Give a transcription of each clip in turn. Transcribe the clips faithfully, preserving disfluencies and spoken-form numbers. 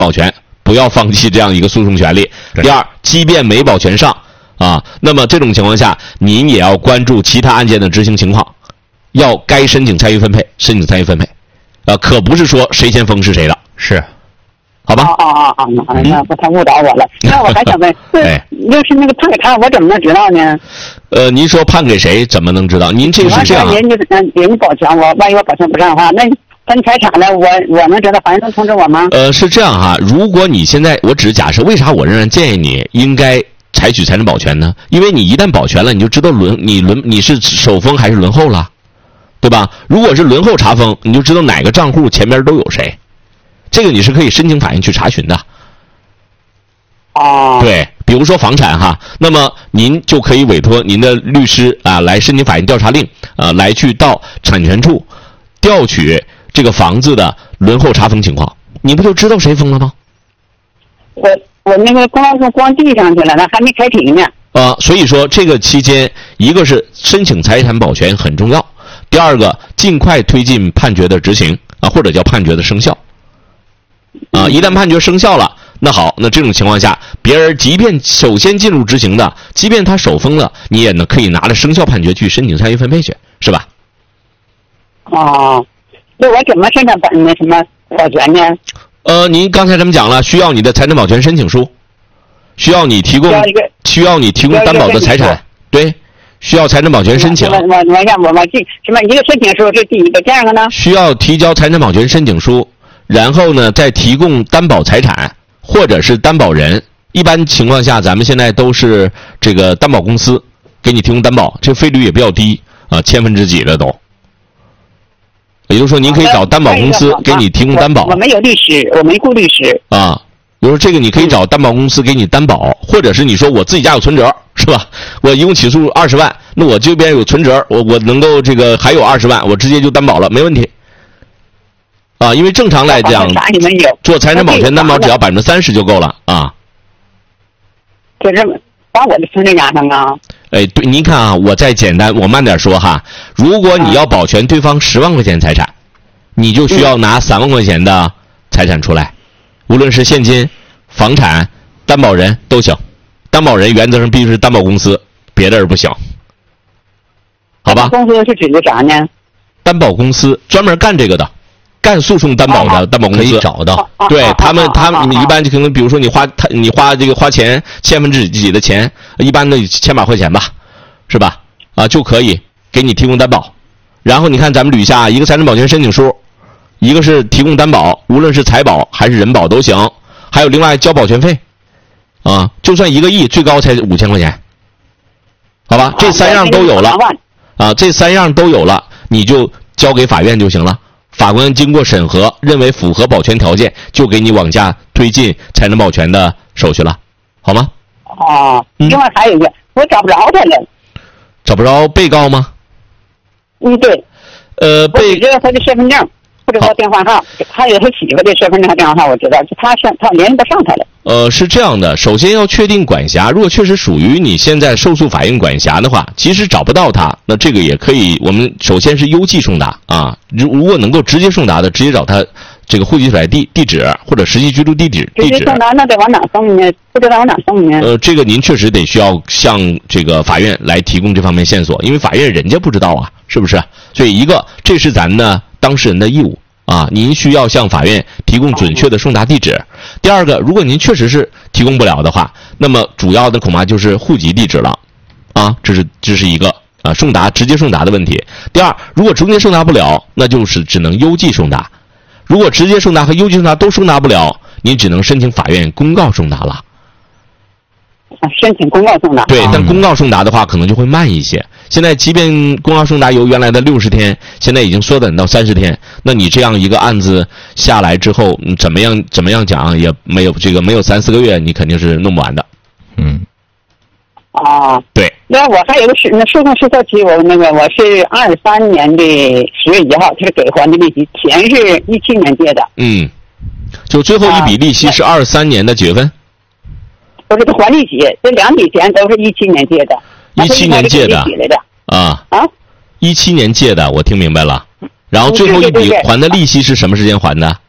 保全，不要放弃这样一个诉讼权利。第二，即便没保全上啊，那么这种情况下，您也要关注其他案件的执行情况，要该申请参与分配，申请参与分配，呃，可不是说谁先封是谁的，是，好吧？ 哦哦哦哦，那不他误导我了。那我还想问， 哎， 要是那个判给他，我怎么能知道呢？ 呃，您说判给谁，怎么能知道？您这个是这样、啊， 人家人家保全我，万一我保全不上的话，那分财产了，我我能知道，法院能通知我吗？ 呃，是这样哈、啊，如果你现在，我只是假设，为啥我仍然建议你应该采取财产保全呢？因为你一旦保全了，你就知道轮你轮你是首封还是轮后了，对吧？如果是轮后查封，你就知道哪个账户前边都有谁，这个你是可以申请法院去查询的。 哦， 对，比如说房产哈，那么您就可以委托您的律师啊来申请法院调查令，啊来去到产权处调取这个房子的轮后查封情况，你不就知道谁封了吗？ 我我那个光是光递上去了，那还没开庭呢。 啊，所以说这个期间，一个是申请财产保全很重要，第二个尽快推进判决的执行啊，或者叫判决的生效。啊，一旦判决生效了。那好，那这种情况下，别人即便首先进入执行的，即便他首封了，你也呢可以拿着生效判决去申请参与分配去，是吧？ 哦，那我怎么申请那什么保全呢？ 呃，您刚才咱们讲了，需要你的财产保全申请书，需要你提供，需要你提供担保的财产，对，需要财产保全申请。 我我我让我我这什么一个申请书是第一个，第二个呢？ 需要提交财产保全申请书，然后呢再提供担保财产。或者是担保人，一般情况下，咱们现在都是这个担保公司给你提供担保，这个费率也比较低啊，千分之几的都。也就是说，您可以找担保公司给你提供担保。 我没有律师，我没雇律师。 啊，比如说这个，你可以找担保公司给你担保，或者是你说我自己家有存折，是吧？我一共起诉二十万，那我这边有存折，我我能够这个还有二十万，我直接就担保了，没问题。啊，因为正常来讲，做财产保全担保只要百分之三十就够了啊。 就是把我的存折押上啊。 哎，对，您看啊，我再简单，我慢点说哈。如果你要保全对方十万块钱财产，你就需要拿三万块钱的财产出来，无论是现金、房产、担保人都行。担保人原则上必须是担保公司，别的人不行。好吧？ 公司是指的啥呢？ 担保公司专门干这个的。干诉讼担保的担保公司可以找到，对他们，他们一般就可能，比如说你花他，你花这个花钱千分之几的钱，一般的千把块钱吧，是吧？啊，就可以给你提供担保。然后你看咱们捋下，一个财产保全申请书，一个是提供担保，无论是财保还是人保都行，还有另外交保全费，啊，就算一个亿，最高才五千块钱，好吧？这三样都有了，啊，这三样都有了，你就交给法院就行了。法官经过审核，认为符合保全条件，就给你往下推进财产保全的手续了，好吗？ 哦，另外还有一个，我找不着他了。 找不着被告吗？ 嗯，对。 呃，被我只知道他的身份证或者他电话号，还有他媳妇的身份证和电话号，我知道，就他上他联系不上他了。 呃，是这样的，首先要确定管辖，如果确实属于你现在受诉法院管辖的话，即使找不到他，那这个也可以，我们首先是邮寄送达啊，如如果能够直接送达的，直接找他这个户籍所在地地址或者实际居住地址地址。直接送达那得往哪送呢？不知道往哪送呢？ 呃，这个您确实得需要向这个法院来提供这方面线索，因为法院人家不知道啊，是不是？所以一个，这是咱呢当事人的义务。啊，您需要向法院提供准确的送达地址。第二个，如果您确实是提供不了的话，那么主要的恐怕就是户籍地址了，啊，这是这是一个啊送达直接送达的问题。第二，如果中间送达不了，那就是只能邮寄送达。如果直接送达和邮寄送达都送达不了，您只能申请法院公告送达了。 申请公告送达。 对，但公告送达的话，可能就会慢一些。现在即便公告送达由原来的六十天，现在已经缩短到三十天。那你这样一个案子下来之后，嗯、怎么样怎么样讲也没有这个没有三四个月，你肯定是弄不完的。嗯。 啊。 对。 那我还有个是那诉讼时效期，我那个我是二三年的十月一号，他是给还的利息，钱是一七年借的。 嗯。就最后一笔利息是二三年的几月份？ 不是，他还利息，这两笔钱都是一七年借的。 一七年借的啊啊！一七年借的，我听明白了。然后最后一笔还的利息是什么时间还的？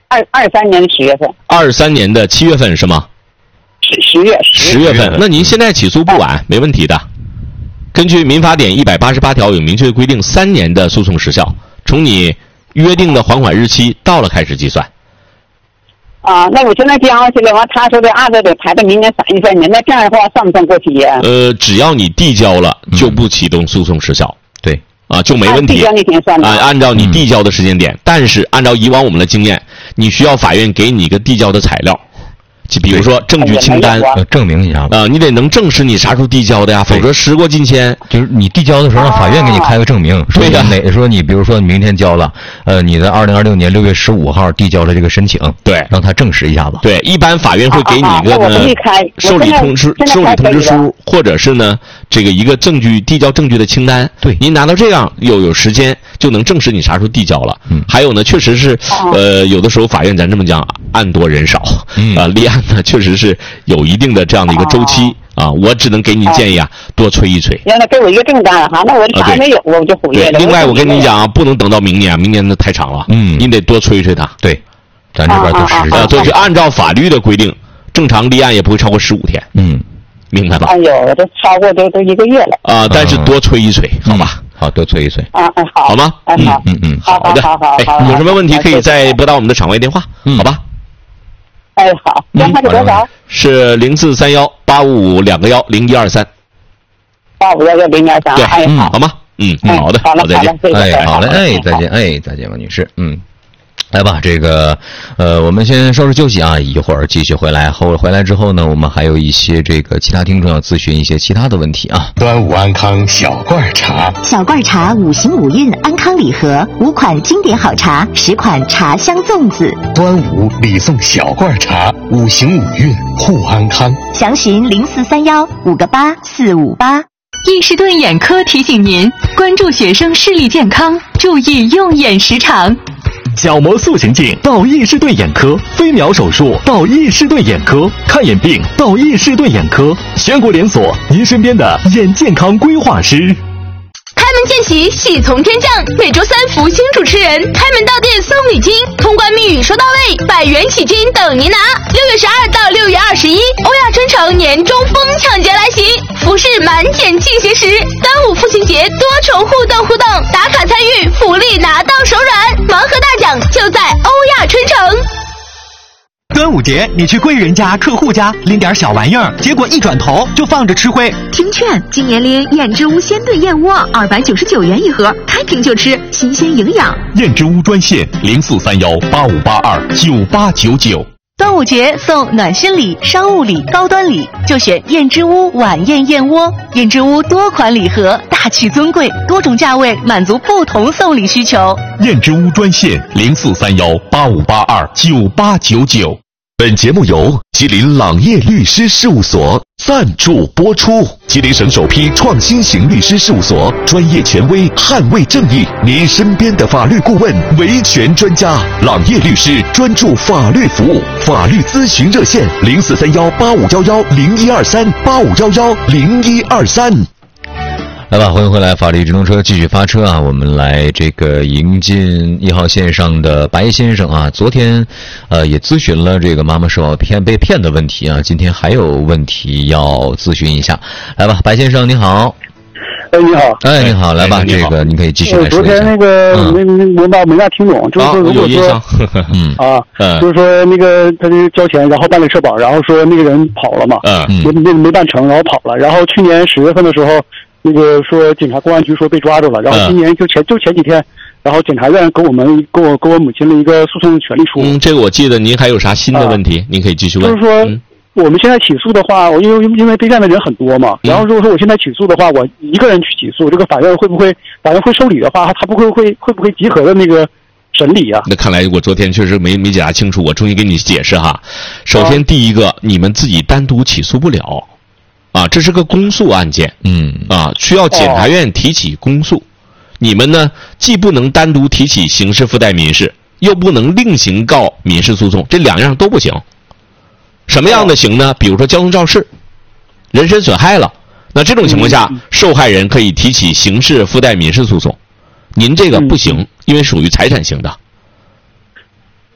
二二三年的十月份。 二三年的七月份是吗？ 十十月十月份。那您现在起诉不晚，哎、没问题的。根据民法典一百八十八条有明确规定，三年的诉讼时效，从你约定的还款日期到了开始计算。 啊，那我现在交去了，完他说的按照得排到明年三月份年，那这样的话算不算过期呀？ 呃，只要你递交了，就不启动诉讼时效。 嗯、对， 啊，就没问题。 递交那天算的。 啊，按照你递交的时间点，嗯、但是按照以往我们的经验，你需要法院给你一个递交的材料。就比如说证据清单， 要证明一下吧。 啊，你得能证实你啥时候递交的呀，否则时过境迁。 就是你递交的时候，让法院给你开个证明，说你哪说你比如说你明天交了，呃，你在二零二六年六月十五号递交了这个申请， 对， 让他证实一下子。 对，一般法院会给你一个呢受理通知、受理通知书，或者是呢这个一个证据递交证据的清单。 对， 您拿到这样又有时间，就能证实你啥时候递交了。 嗯， 还有呢，确实是呃有的时候法院咱这么讲，案多人少， 嗯啊，立案呢确实是有一定的这样的一个周期。啊，我只能给你建议啊，多催一催。 让他给我一个正单哈，那我啥没有，我就忽略了。 另外，我跟你讲啊，不能等到明年，明年那太长了。 嗯， 你得多催催他。 对，咱这边都实啊，就是按照法律的规定，正常立案也不会超过十五天。 嗯， 明白吧？ 哎呦，这超过都都一个月了。 啊，但是多催一催，好吧？ 好，多催一催。 啊，哎，好。 好吗？ 嗯嗯嗯， 好的。好好好。 有什么问题可以再拨打我们的场外电话，好吧？ 哎，好，电话是多少？ 是零四三幺八五五两个幺零一二三。 八五幺幺零一二三。 对， 哎，好， 好吗？嗯，好的， 好了， 再见。 哎，好嘞，哎，再见，哎，再见，王女士，嗯。来吧，这个，呃，我们先稍事休息啊，一会儿继续回来。后回来之后呢，我们还有一些这个其他听众要咨询一些其他的问题啊。 端午安康小罐茶， 小罐茶五行五运安康礼盒，五款经典好茶，十款茶香粽子。 端午礼送小罐茶，五行五运护安康。 详询零四三幺五个八四五八。 伊士顿眼科提醒您关注学生视力健康，注意用眼时长。 角膜塑形镜到伊士顿眼科，飞秒手术到伊士顿眼科，看眼病到伊士顿眼科，全国连锁，您身边的眼健康规划师。 开门见喜，喜从天降。每周三福星主持人开门到店送礼金，通关密语说到位，百元起金等您拿。六月十二到六月二十一，欧亚春城年中疯抢劫来袭，服饰满减进行时。端午父亲节多重互动互动，打卡参与，福利拿到手软，盲盒大奖就在欧亚春城。 端午节你去贵人家客户家拎点小玩意儿，结果一转头就放着吃灰。 听劝，今年拎燕之屋鲜炖燕窝，二百九十九元一盒，开瓶就吃，新鲜营养。 燕之屋专线零四三幺八五八二九八九九。 端午节送暖心礼、商务礼、高端礼，就选燕之屋晚宴燕窝。燕之屋多款礼盒，大气尊贵，多种价位，满足不同送礼需求。 燕之屋专线零四三幺八五八二九八九九。本节目由吉林朗业律师事务所赞助播出。吉林省首批创新型律师事务所，专业权威，捍卫正义，您身边的法律顾问、维权专家。朗业律师专注法律服务，法律咨询热线零四三幺八五幺幺零一二三八五幺幺零一二三。 来吧，欢迎回来，法律直通车继续发车啊！我们来这个迎进一号线上的白先生啊，昨天呃也咨询了这个妈妈说骗被骗的问题啊，今天还有问题要咨询一下。来吧，白先生你好。 哎，你好。 哎，你好，来吧，这个你可以继续来说一下。 昨天那个没没没没大听懂，就是说如果说嗯啊，就是说那个他就交钱，然后办理社保，然后说那个人跑了嘛， 嗯， 没没没办成，然后跑了，然后去年十月份的时候。那个说警察公安局说被抓住了，然后今年就前、嗯、就前几天，然后检察院给我们给我给我母亲的一个诉讼权利书。 嗯，这个我记得。您还有啥新的问题？啊、您可以继续问。 就是说、嗯、我们现在起诉的话，我因为因为备战的人很多嘛，然后如果说我现在起诉的话，我一个人去起诉，这个法院会不会法院会受理的话，他不会会会不会集合的那个审理啊？ 那看来我昨天确实没没解答清楚，我重新给你解释哈。首先，第一个，你们自己单独起诉不了。啊，这是个公诉案件， 嗯， 啊，需要检察院提起公诉。哦、你们呢，既不能单独提起刑事附带民事，又不能另行告民事诉讼，这两样都不行。什么样的行呢？比如说交通肇事、人身损害了，那这种情况下，嗯、受害人可以提起刑事附带民事诉讼。您这个不行，嗯、因为属于财产型的。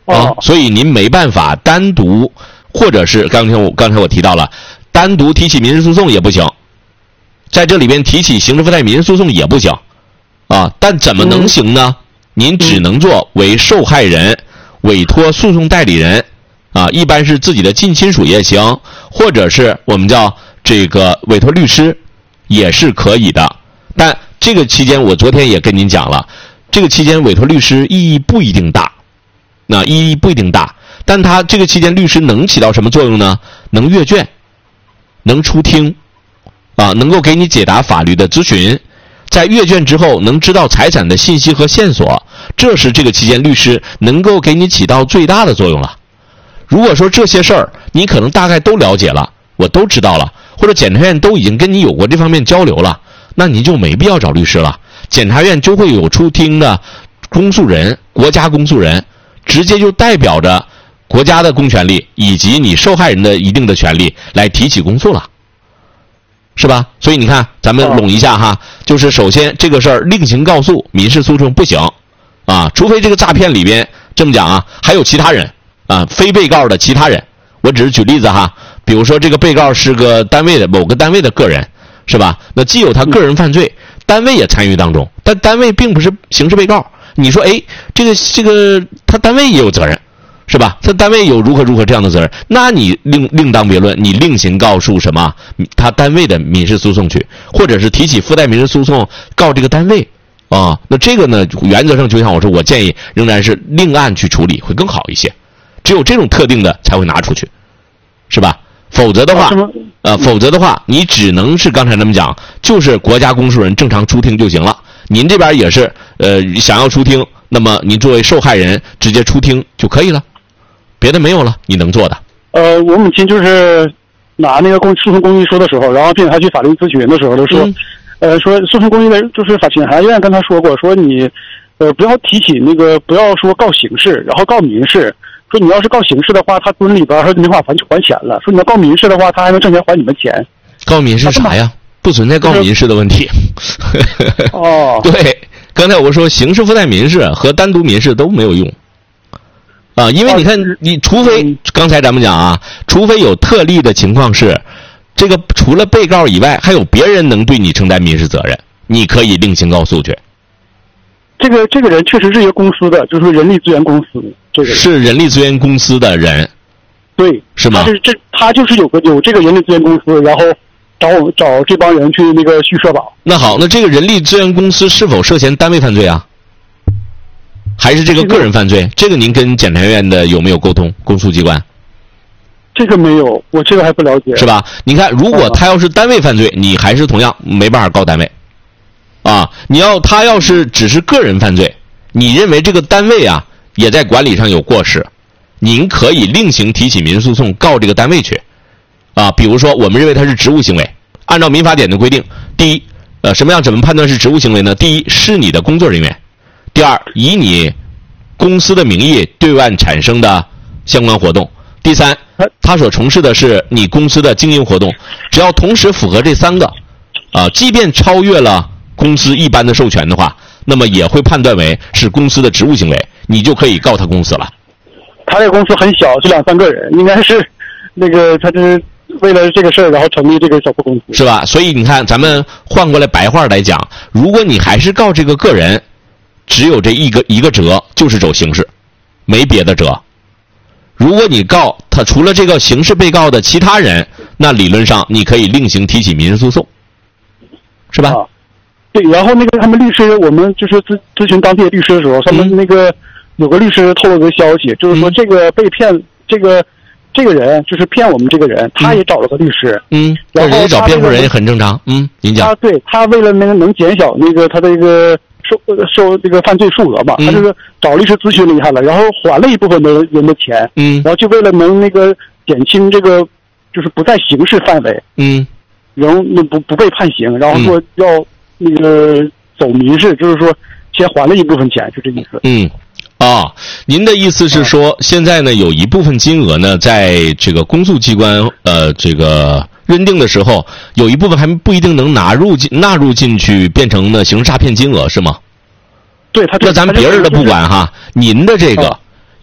啊，所以您没办法单独，或者是刚才我刚才我提到了，单独提起民事诉讼也不行，在这里边提起刑事附带民事诉讼也不行，啊，但怎么能行呢？您只能做为受害人委托诉讼代理人，啊，一般是自己的近亲属也行，或者是我们叫这个委托律师也是可以的。但这个期间我昨天也跟您讲了，这个期间委托律师意义不一定大，那意义不一定大，但他这个期间律师能起到什么作用呢？能阅卷，能出庭，啊，能够给你解答法律的咨询，在阅卷之后能知道财产的信息和线索，这是这个期间律师能够给你起到最大的作用了。如果说这些事儿你可能大概都了解了，我都知道了，或者检察院都已经跟你有过这方面交流了，那你就没必要找律师了，检察院就会有出庭的公诉人，国家公诉人，直接就代表着国家的公权力以及你受害人的一定的权利来提起公诉了，是吧？所以你看咱们拢一下哈，就是首先这个事儿另行告诉民事诉讼不行啊，除非这个诈骗里边这么讲啊，还有其他人啊，非被告的其他人，我只是举例子哈，比如说这个被告是个单位的某个单位的个人，是吧？那既有他个人犯罪，单位也参与当中，但单位并不是刑事被告。你说，哎，这个这个他单位也有责任，是吧？他单位有如何如何这样的责任，那你另另当别论，你另行告诉什么他单位的民事诉讼去，或者是提起附带民事诉讼告这个单位啊。那这个呢，原则上就像我说，我建议仍然是另案去处理会更好一些。只有这种特定的才会拿出去，是吧？否则的话，呃，否则的话，你只能是刚才那么讲，就是国家公诉人正常出庭就行了。您这边也是，呃，想要出庭，那么您作为受害人直接出庭就可以了，别的没有了，你能做的。 呃，我母亲就是拿那个公诉讼公益说的时候，然后并且她去法律咨询的时候都说，嗯、呃，说诉讼公益的就是法检察院跟她说过，说你，呃，不要提起那个，不要说告刑事，然后告民事。说你要是告刑事的话，他蹲里边他就没法还还钱了。说你要告民事的话，他还能挣钱还你们钱。 告民事啥呀？不存在告民事的问题。 哦， 对，刚才我说刑事附带民事和单独民事都没有用啊，因为你看，你除非刚才咱们讲啊，除非有特例的情况是，这个除了被告以外，还有别人能对你承担民事责任，你可以另行告诉去。 这个这个人确实是一个公司的，就是人力资源公司。这个是人力资源公司的人， 对， 是吗？ 他是这他就是有个有这个人力资源公司，然后找我找这帮人去那个续社保。 那好，那这个人力资源公司是否涉嫌单位犯罪啊？还是这个个人犯罪？这个您跟检察院的有没有沟通？公诉机关？ 这个没有，我这个还不了解。 是吧？你看，如果他要是单位犯罪，你还是同样没办法告单位。啊，你要他要是只是个人犯罪，你认为这个单位啊也在管理上有过失，您可以另行提起民事诉讼告这个单位去。啊，比如说我们认为他是职务行为，按照民法典的规定，第一，呃，什么样怎么判断是职务行为呢？第一，是你的工作人员；第二，以你公司的名义对外产生的相关活动；第三，他所从事的是你公司的经营活动。只要同时符合这三个，啊，即便超越了公司一般的授权的话，那么也会判断为是公司的职务行为，你就可以告他公司了。 他这个公司很小，就两三个人，应该是那个他是为了这个事儿，然后成立这个小破公司， 是吧？所以你看，咱们换过来白话来讲，如果你还是告这个个人，只有这一个一个辙，就是走刑事，没别的辙。如果你告他除了这个刑事被告的其他人，那理论上你可以另行提起民事诉讼，是吧？ 啊对，然后那个他们律师，我们就是咨咨询当地的律师的时候，他们那个有个律师透露个消息，就是说这个被骗，这个这个人就是骗我们这个人，他也找了个律师， 嗯，然后人家找辩护人也很正常，嗯，您讲。 他对他为了那个能减小那个他的一个受受这个犯罪数额嘛，他就是找律师咨询了一下了，然后还了一部分的人的钱， 嗯， 然后就为了能那个减轻这个就是不在刑事范围， 嗯， 然后那不不被判刑，然后说要。那个走民事，就是说先还了一部分钱，就这意思。 嗯，啊，您的意思是说，啊、现在呢有一部分金额呢，在这个公诉机关呃这个认定的时候，有一部分还不一定能纳入进纳入进去，变成呢刑事诈骗金额，是吗？ 对，他那咱们别人的不管哈，您的这个、啊、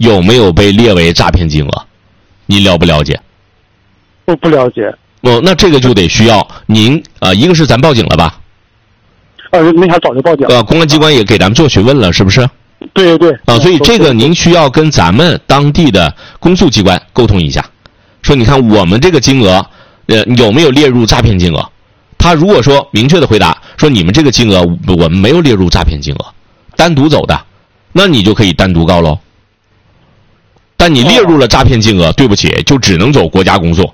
有没有被列为诈骗金额？您了不了解？ 我不了解。 哦，那这个就得需要您啊、呃，一个是咱报警了吧？ 呃，那啥早就报警了。 呃，公安机关也给咱们做询问了，是不是？ 对对对。 啊，所以这个您需要跟咱们当地的公诉机关沟通一下，说你看我们这个金额，呃，有没有列入诈骗金额？他如果说明确的回答说你们这个金额我们没有列入诈骗金额，单独走的，那你就可以单独告喽。但你列入了诈骗金额，对不起，就只能走国家公诉，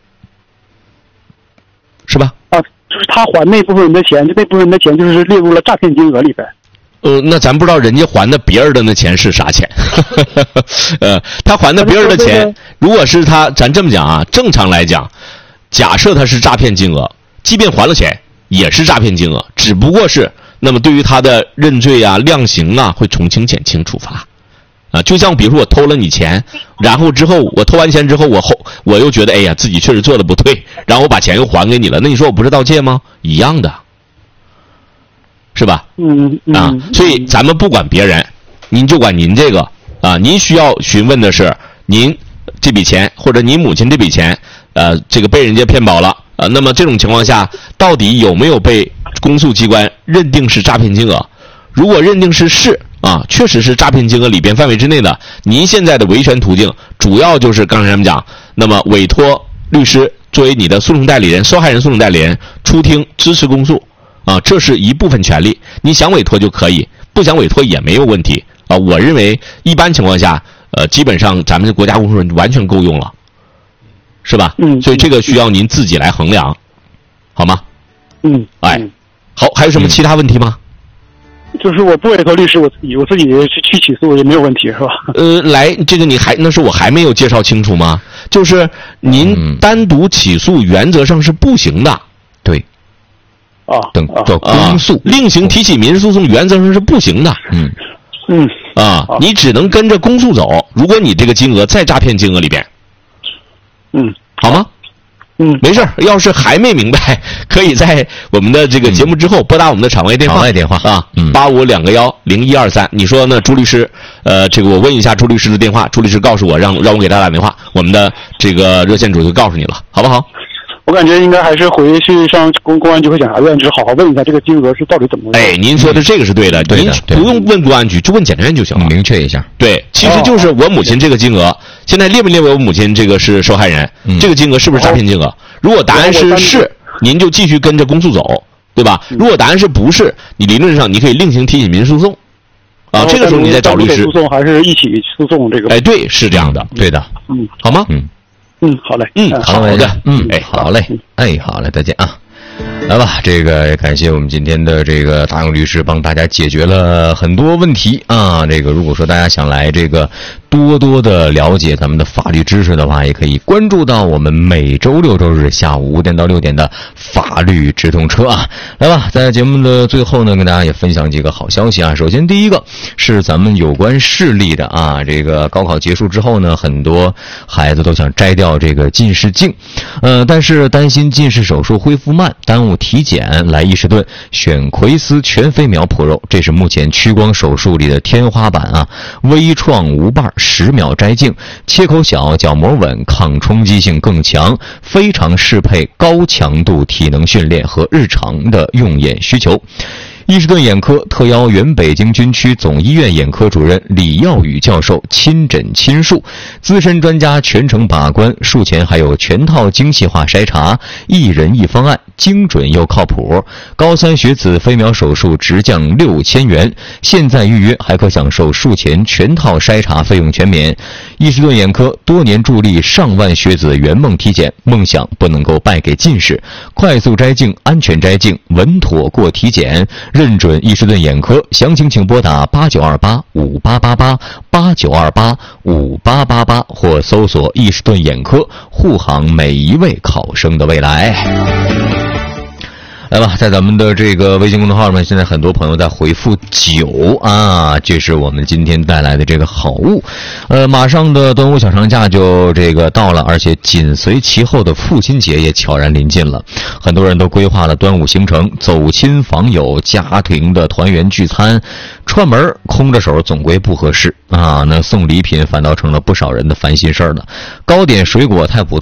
是吧？ 啊，就是他还那部分人的钱，就那部分人的钱就是列入了诈骗金额里边。 呃，那咱不知道人家还的别人的那钱是啥钱，呃，他还的别人的钱，如果是他，咱这么讲啊，正常来讲，假设他是诈骗金额，即便还了钱，也是诈骗金额，只不过是那么对于他的认罪啊、量刑啊，会从轻减轻处罚。啊，就像比如说我偷了你钱，然后之后我偷完钱之后，我后我又觉得哎呀自己确实做的不对，然后我把钱又还给你了，那你说我不是盗窃吗？一样的，是吧？ 嗯嗯。 啊，所以咱们不管别人，您就管您这个啊，您需要询问的是您这笔钱或者您母亲这笔钱，呃，这个被人家骗保了啊，那么这种情况下，到底有没有被公诉机关认定是诈骗金额？如果认定是是。啊，确实是诈骗金额里边范围之内的。您现在的维权途径主要就是刚才咱们讲，那么委托律师作为你的诉讼代理人、受害人诉讼代理人出庭支持公诉，啊，这是一部分权利。你想委托就可以，不想委托也没有问题啊。我认为一般情况下，呃，基本上咱们的国家公诉人完全够用了，是吧？ 嗯。 所以这个需要您自己来衡量，好吗？ 嗯。 哎，好，还有什么其他问题吗？ 就是我不委托律师，我自己我自己去去起诉也没有问题，是吧？ 呃，来，这个你还那是我还没有介绍清楚吗？就是您单独起诉原则上是不行的， 对。 啊， 等叫公诉， 啊、另行提起民事诉讼原则上是不行的。 嗯嗯啊，你只能跟着公诉走。如果你这个金额在诈骗金额里边， 嗯， 好吗？ 嗯， 没事，要是还没明白，可以在我们的这个节目之后拨打我们的场外电话。 场外电话啊，八五两个幺零一二三。你说呢，朱律师？呃，这个我问一下朱律师的电话，朱律师告诉我，让让我给他打电话，我们的这个热线主就告诉你了，好不好？ 我感觉应该还是回去上公公安局和检察院，就是好好问一下这个金额是到底怎么回事。 哎，您说的这个是对的， 嗯、对的， 您不用问公安局，就问检察院就行了， 明确一下。 对，其实就是我母亲这个金额，哦、现在列没列为我母亲这个是受害人？嗯、这个金额是不是诈骗金额？如果答案是是，您就继续跟着公诉走，对吧？ 嗯、 如果答案是不是，你理论上你可以另行提起民事诉讼。啊，这个时候你再找律师。 诉讼还是一起诉讼这个？ 哎，对，是这样的， 对的。 嗯， 好吗？ 嗯。 嗯，好嘞， 嗯，好的， 嗯，哎，好嘞，哎，好嘞，再见啊。来吧，这个也感谢我们今天的这个大勇律师帮大家解决了很多问题啊。这个如果说大家想来这个多多的了解咱们的法律知识的话，也可以关注到我们每周六周日下午五点到六点的法律直通车啊。来吧，在节目的最后呢，跟大家也分享几个好消息啊。首先第一个是咱们有关视力的啊，这个高考结束之后呢，很多孩子都想摘掉这个近视镜，呃，但是担心近视手术恢复慢，耽误体检，来伊士顿选奎斯全飞秒 Pro， 这是目前屈光手术里的天花板啊！微创无瓣，十秒摘镜，切口小，角膜稳，抗冲击性更强，非常适配高强度体能训练和日常的用眼需求。伊士顿眼科特邀原北京军区总医院眼科主任李耀宇教授亲诊亲述，资深专家全程把关，术前还有全套精细化筛查，一人一方案，精准又靠谱。高三学子飞秒手术直降六千元，现在预约还可享受术前全套筛查费用全免。伊士顿眼科多年助力上万学子圆梦体检，梦想不能够败给近视，快速摘镜，安全摘镜，稳妥过体检。认准伊士顿眼科，详情请拨打八九二八五八八八八九二八五八八八，或搜索伊士顿眼科，护航每一位考生的未来。 来吧，在咱们的这个微信公众号上面，现在很多朋友在回复酒啊，这是我们今天带来的这个好物。呃，马上的端午小长假就这个到了，而且紧随其后的父亲节也悄然临近了，很多人都规划了端午行程，走亲访友，家庭的团圆聚餐，串门空着手总归不合适啊，那送礼品反倒成了不少人的烦心事儿了。糕点水果太普通